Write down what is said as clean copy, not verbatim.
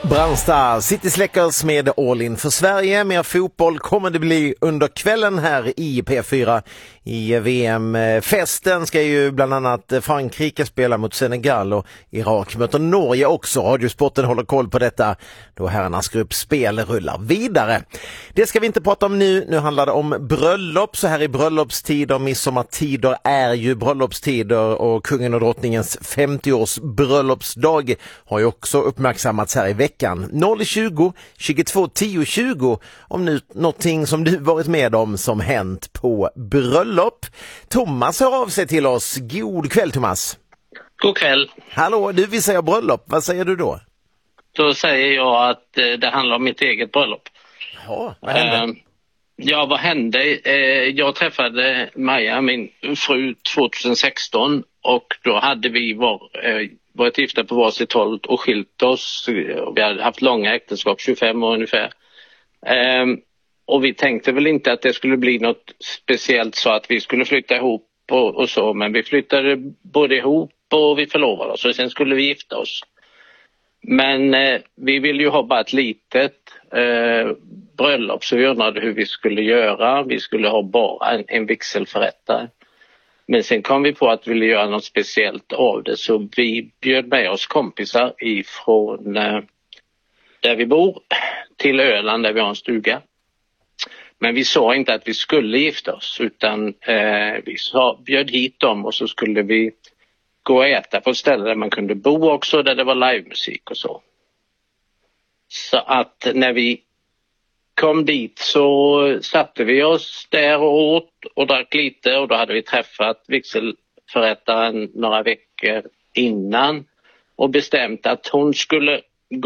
Brandsta City Släckers med All In för Sverige. Mer fotboll kommer det bli under kvällen här i P4 i VM-festen. Ska ju bland annat Frankrike spela mot Senegal och Irak möter Norge också. Radiosporten håller koll på detta då herrarnas gruppspel rullar vidare. Det ska vi inte prata om nu. Nu handlar det om bröllop. Så här i bröllopstider, midsommartider är ju bröllopstider och kungen och drottningens 50-års bröllopsdag har ju också uppmärksammats här i veckan. 020 22 10 20 om nu någonting som du varit med om som hänt på bröllop. Thomas hör av sig till oss. God kväll, Thomas. God kväll. Hallå, du vill säga bröllop. Vad säger du då? Då säger jag att det handlar om mitt eget bröllop. Ja, vad hände? Vad hände? Jag träffade Maja, min fru, 2016 och då hade vi varit gifta på varsitt håll och skilt oss. Vi hade haft långa äktenskap, 25 år ungefär. Och vi tänkte väl inte att det skulle bli något speciellt så att vi skulle flytta ihop och så. Men vi flyttade både ihop och vi förlovade oss och sen skulle vi gifta oss. Men vi ville ju ha bara ett litet bröllop så vi undrade hur vi skulle göra. Vi skulle ha bara en vigselförrättare. Men sen kom vi på att vi ville göra något speciellt av det så vi bjöd med oss kompisar ifrån där vi bor till Öland där vi har en stuga. Men vi sa inte att vi skulle gifta oss utan vi bjöd hit dem och så skulle vi gå och äta på ett ställe där man kunde bo också där det var livemusik och så. Så att när vi kom dit så satte vi oss där och åt och drack lite och då hade vi träffat vigselförrättaren några veckor innan och bestämt att hon skulle